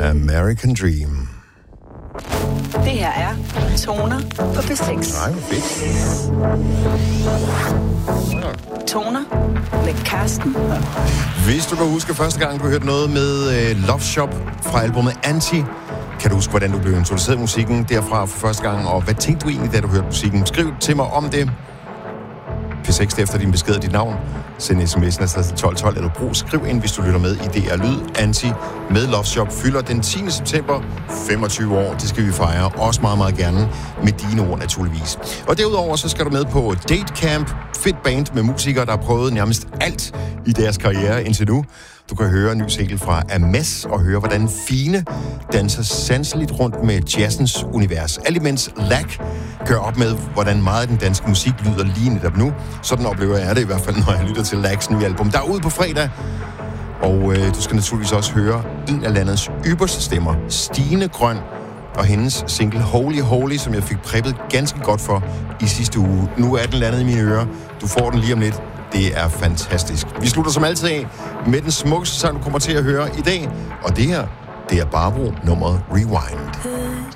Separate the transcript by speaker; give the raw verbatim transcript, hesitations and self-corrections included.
Speaker 1: American Dream.
Speaker 2: Det her er Toner på P seks.
Speaker 1: Nej, hvor fedt.
Speaker 2: Toner med Karsten.
Speaker 1: Hvis du kan huske første gang, du hørte noget med uh, Love Shop fra albumet Anti, kan du huske, hvordan du blev introduceret musikken derfra for første gang, og hvad tænkte du egentlig, da du hørte musikken? Skriv til mig om det. P seks efter din besked og dit navn. Send sms'en afsted til tolv tolv, eller brug skriv ind, hvis du lytter med i D R Lyd. Anti med Love Shop fylder den tiende september femogtyve år. Det skal vi fejre, også meget, meget gerne med dine ord naturligvis. Og derudover så skal du med på Date Camp. Fedt band med musikere, der har prøvet nærmest alt i deres karriere indtil nu. Du kan høre en ny single fra Ames og høre, hvordan Fine danser sanseligt rundt med jazzens univers. Alt imens Lack kører op med, hvordan meget af den danske musik lyder lige netop nu. Sådan oplever jeg det i hvert fald, når jeg lytter til Lacks nye album. Der er ude på fredag. Og øh, du skal naturligvis også høre en af landets ypperste stemmer, Stine Grøn, og hendes single Holy Holy, som jeg fik præppet ganske godt for i sidste uge. Nu er den landet i mine ører. Du får den lige om lidt. Det er fantastisk. Vi slutter som altid af med den smukkeste sang, du kommer til at høre i dag. Og det her, det er Barbro nummeret Rewind.